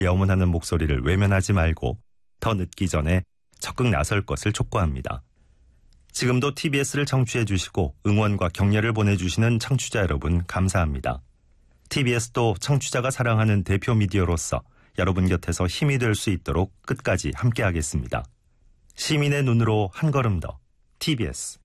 염원하는 목소리를 외면하지 말고 더 늦기 전에 적극 나설 것을 촉구합니다. 지금도 TBS를 청취해 주시고 응원과 격려를 보내주시는 청취자 여러분 감사합니다. TBS도 청취자가 사랑하는 대표 미디어로서 여러분 곁에서 힘이 될 수 있도록 끝까지 함께하겠습니다. 시민의 눈으로 한 걸음 더 TBS